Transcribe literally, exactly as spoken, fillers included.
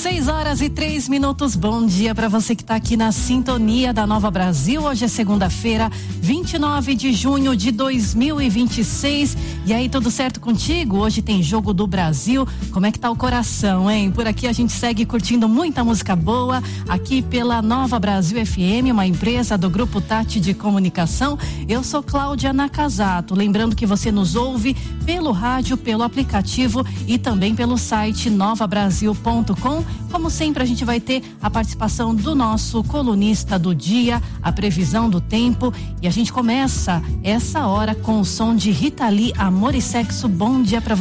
seis horas e três minutos. Bom dia para você que está aqui na sintonia da Nova Brasil. Hoje é segunda-feira, vinte e nove de junho de dois mil e vinte e seis. E aí, tudo certo contigo? Hoje tem Jogo do Brasil. Como é que tá o coração, hein? Por aqui a gente segue curtindo muita música boa aqui pela Nova Brasil F M, uma empresa do Grupo Tati de Comunicação. Eu sou Cláudia Nakazato. Lembrando que você nos ouve pelo rádio, pelo aplicativo e também pelo site nova brasil ponto com. Como sempre, a gente vai ter a participação do nosso colunista do dia, a previsão do tempo, e a gente começa essa hora com o som de Rita Lee, Amor e Sexo. Bom dia pra você.